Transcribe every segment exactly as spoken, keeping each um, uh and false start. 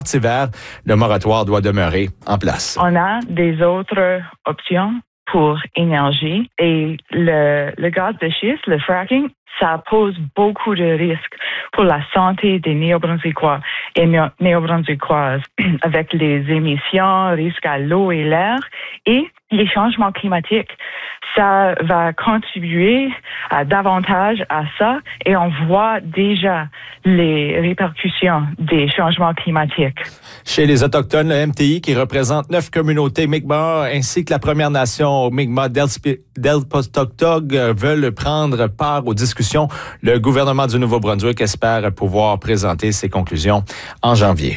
Cet hiver, le moratoire doit demeurer en place. On a des autres options pour énergie et le, le gaz de schiste, le fracking, ça pose beaucoup de risques pour la santé des Néo-Brunswickois et Néo-Brunswickoises avec les émissions, risques à l'eau et l'air et les changements climatiques. Ça va contribuer à davantage à ça et on voit déjà les répercussions des changements climatiques. Chez les Autochtones, le M T I, qui représente neuf communautés Mi'kmaq ainsi que la Première Nation Mi'kmaq d'Elpostoktok, veulent prendre part aux discussions. Le gouvernement du Nouveau-Brunswick espère pouvoir présenter ses conclusions en janvier.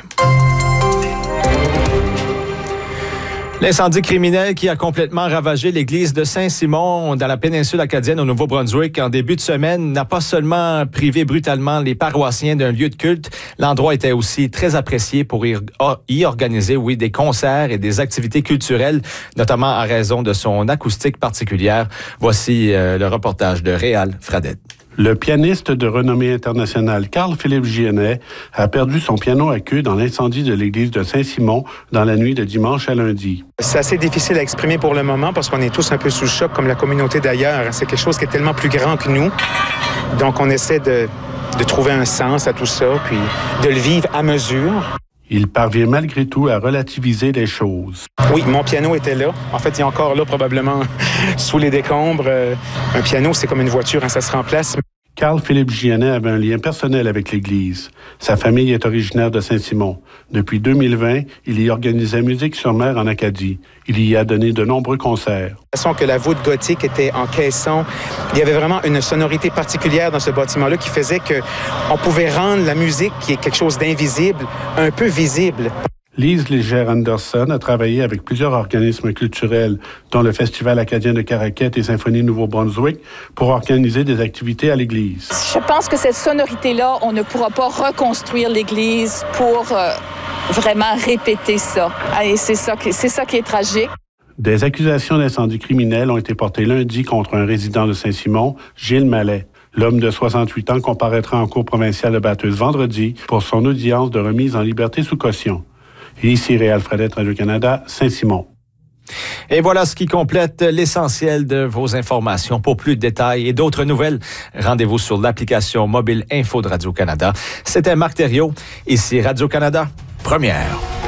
L'incendie criminel qui a complètement ravagé l'église de Saint-Simon dans la péninsule acadienne au Nouveau-Brunswick en début de semaine n'a pas seulement privé brutalement les paroissiens d'un lieu de culte, l'endroit était aussi très apprécié pour y organiser, oui, des concerts et des activités culturelles, notamment à raison de son acoustique particulière. Voici euh, le reportage de Réal Fradette. Le pianiste de renommée internationale Carl-Philippe Giennet a perdu son piano à queue dans l'incendie de l'église de Saint-Simon dans la nuit de dimanche à lundi. C'est assez difficile à exprimer pour le moment parce qu'on est tous un peu sous le choc comme la communauté d'ailleurs. C'est quelque chose qui est tellement plus grand que nous. Donc on essaie de, de trouver un sens à tout ça puis de le vivre à mesure. Il parvient malgré tout à relativiser les choses. Oui, mon piano était là. En fait, il est encore là probablement sous les décombres. Un piano, c'est comme une voiture, hein, ça se remplace. Carl-Philippe Giennet avait un lien personnel avec l'Église. Sa famille est originaire de Saint-Simon. Depuis deux mille vingt, il y organisait Musique sur mer en Acadie. Il y a donné de nombreux concerts. De façon que la voûte gothique était en caisson. Il y avait vraiment une sonorité particulière dans ce bâtiment-là qui faisait qu'on pouvait rendre la musique, qui est quelque chose d'invisible, un peu visible. Lise Léger-Anderson a travaillé avec plusieurs organismes culturels, dont le Festival acadien de Caraquet et Symphonie Nouveau-Brunswick, pour organiser des activités à l'église. Je pense que cette sonorité-là, on ne pourra pas reconstruire l'église pour euh, vraiment répéter ça. Et c'est ça qui, c'est ça qui est tragique. Des accusations d'incendie criminel ont été portées lundi contre un résident de Saint-Simon, Gilles Mallet. L'homme de soixante-huit ans comparaîtra en cour provinciale de Bathurst vendredi pour son audience de remise en liberté sous caution. Et ici, Réal Fradette, Radio-Canada, Saint-Simon. Et voilà ce qui complète l'essentiel de vos informations. Pour plus de détails et d'autres nouvelles, rendez-vous sur l'application mobile Info de Radio-Canada. C'était Marc Thériault, ici Radio-Canada, première.